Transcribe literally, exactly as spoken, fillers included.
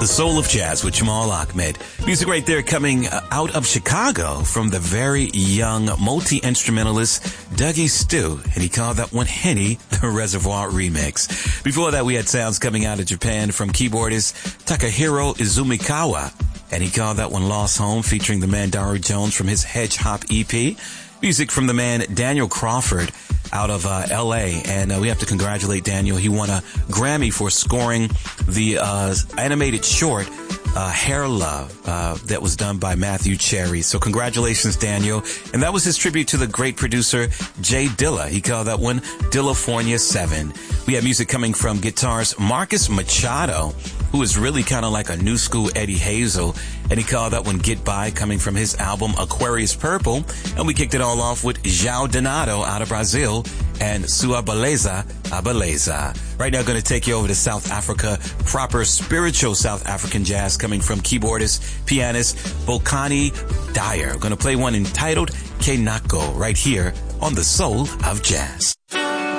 The Soul of Jazz with Jamal Ahmed. Music right there coming out of Chicago from the very young multi-instrumentalist Dougie Stu, and he called that one Henny, the Reservoir Remix. Before that, we had sounds coming out of Japan from keyboardist Takahiro Izumikawa, and he called that one Lost Home, featuring the man Daru Jones from his Hedge Hop E P. Music from the man Daniel Crawford out of uh, L A, and uh, we have to congratulate Daniel. He won a Grammy for scoring the uh, animated short uh, Hair Love uh, that was done by Matthew Cherry. So congratulations, Daniel. And that was his tribute to the great producer Jay Dilla. He called that one Dillafornia seven. We have music coming from guitarist Marcus Machado, who is really kind of like a new school Eddie Hazel, and he called that one Get By, coming from his album Aquarius Purple. And we kicked it all off with João Donato out of Brazil and Sua Beleza a Beleza. Right now, going to take you over to South Africa, proper spiritual South African jazz coming from keyboardist, pianist Volkani Dyer. Going to play one entitled Kenako right here on The Soul of Jazz.